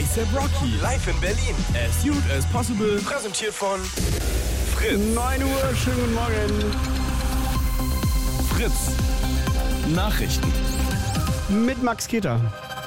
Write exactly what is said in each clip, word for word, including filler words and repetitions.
A$AP Rocky. Live in Berlin. As Cute as Possible. Präsentiert von Fritz. neun Uhr, schönen guten Morgen. Fritz. Nachrichten. Mit Max Keter.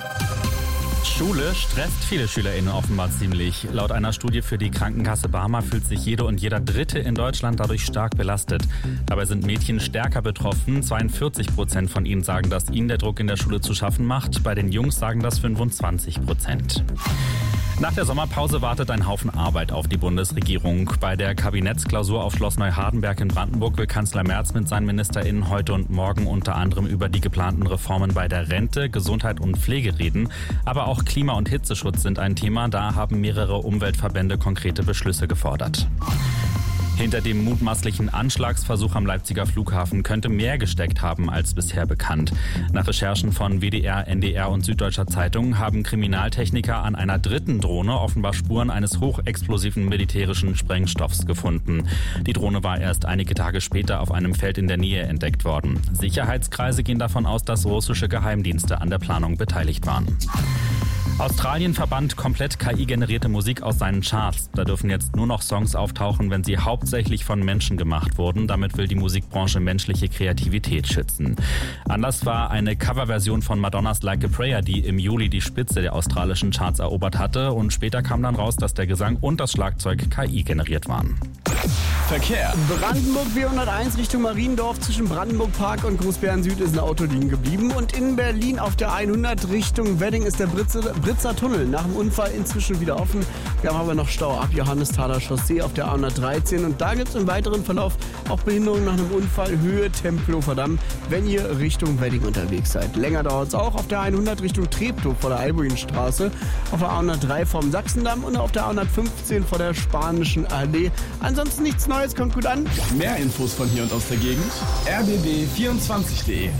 Schule stresst viele SchülerInnen offenbar ziemlich. Laut einer Studie für die Krankenkasse Barmer fühlt sich jede und jeder Dritte in Deutschland dadurch stark belastet. Dabei sind Mädchen stärker betroffen. zweiundvierzig Prozent von ihnen sagen, dass ihnen der Druck in der Schule zu schaffen macht. Bei den Jungs sagen das fünfundzwanzig Prozent. Nach der Sommerpause wartet ein Haufen Arbeit auf die Bundesregierung. Bei der Kabinettsklausur auf Schloss Neuhardenberg in Brandenburg will Kanzler Merz mit seinen MinisterInnen heute und morgen unter anderem über die geplanten Reformen bei der Rente, Gesundheit und Pflege reden. Aber auch Klima- und Hitzeschutz sind ein Thema. Da haben mehrere Umweltverbände konkrete Beschlüsse gefordert. Hinter dem mutmaßlichen Anschlagsversuch am Leipziger Flughafen könnte mehr gesteckt haben als bisher bekannt. Nach Recherchen von W D R, N D R und Süddeutscher Zeitung haben Kriminaltechniker an einer dritten Drohne offenbar Spuren eines hochexplosiven militärischen Sprengstoffs gefunden. Die Drohne war erst einige Tage später auf einem Feld in der Nähe entdeckt worden. Sicherheitskreise gehen davon aus, dass russische Geheimdienste an der Planung beteiligt waren. Australien verbannt komplett K I-generierte Musik aus seinen Charts. Da dürfen jetzt nur noch Songs auftauchen, wenn sie hauptsächlich von Menschen gemacht wurden. Damit will die Musikbranche menschliche Kreativität schützen. Anlass war eine Coverversion von Madonnas Like a Prayer, die im Juli die Spitze der australischen Charts erobert hatte. Und später kam dann raus, dass der Gesang und das Schlagzeug K I generiert waren. Verkehr. Brandenburg B hunderteins Richtung Mariendorf zwischen Brandenburg Park und Großbären Süd ist ein Auto liegen geblieben. Und in Berlin auf der hundert Richtung Wedding ist der Britzer, Britzer Tunnel nach dem Unfall inzwischen wieder offen. Wir haben aber noch Stau ab Johannesthaler Chaussee auf der A hundertdreizehn. Und da gibt es im weiteren Verlauf auch Behinderungen nach einem Unfall Höhe Tempelhofer Damm, wenn ihr Richtung Wedding unterwegs seid. Länger dauert es auch auf der hundert Richtung Treptow vor der Albuinstraße, auf der A hundertdrei vom Sachsendamm und auf der A hundertfünfzehn vor der Spanischen Allee. Ansonsten nichts Neues, kommt gut an. Mehr Infos von hier und aus der Gegend. R B B vierundzwanzig punkt de.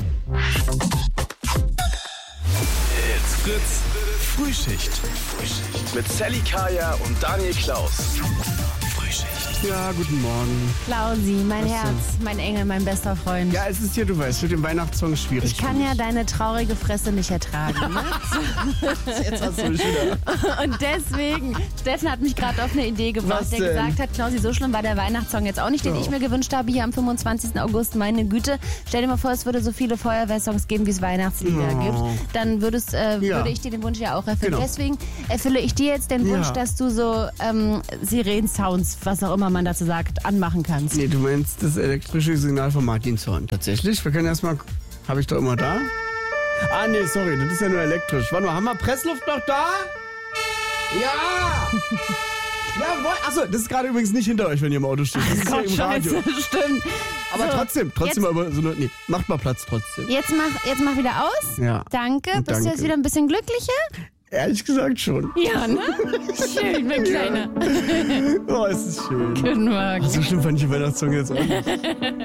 It's Fritz. Frühschicht. Frühschicht. Mit Sally Kaya und Daniel Klaus. Frühschicht. Ja, guten Morgen. Klausi, mein Was Herz, mein Engel, mein bester Freund. Ja, es ist hier, du weißt, mit dem Weihnachtssong schwierig. Ich kann ja deine traurige Fresse nicht ertragen. Ne? Jetzt hast du wieder. Und deswegen, Steffen hat mich gerade auf eine Idee gebracht, Was der denn? gesagt hat, Klausi, so schlimm war der Weihnachtssong jetzt auch nicht, den Oh. ich mir gewünscht habe hier am fünfundzwanzigsten August. Meine Güte, stell dir mal vor, es würde so viele Feuerwehrsongs geben, wie es Weihnachtslieder Oh. gibt. Dann würdest, äh, Ja. würde ich dir den Wunsch ja auch erfüllen. Genau. Deswegen erfülle ich dir jetzt den Wunsch, Ja. dass du so ähm, Sirenen-Sounds, was auch immer man dazu sagt, anmachen kannst. Nee, du meinst das elektrische Signal von Martinshorn. Tatsächlich? Wir können erstmal. Habe ich doch immer da? Ah, nee, sorry, das ist ja nur elektrisch. Warte mal, haben wir Pressluft noch da? Ja! Jawohl! Achso, das ist gerade übrigens nicht hinter euch, wenn ihr im Auto steht. Das ist ja Gott, im Radio. scheiße, stimmt. Aber So, trotzdem, trotzdem jetzt- aber so eine. Nee, macht mal Platz trotzdem. Jetzt mach, jetzt mach wieder aus. Ja. Danke. Bist Danke. du jetzt wieder ein bisschen glücklicher? Ehrlich gesagt schon. Ja, ne? Schön, mein Kleiner. Oh, es ist schön. Guten Morgen. So schlimm fand ich den Weihnachtssong jetzt auch nicht.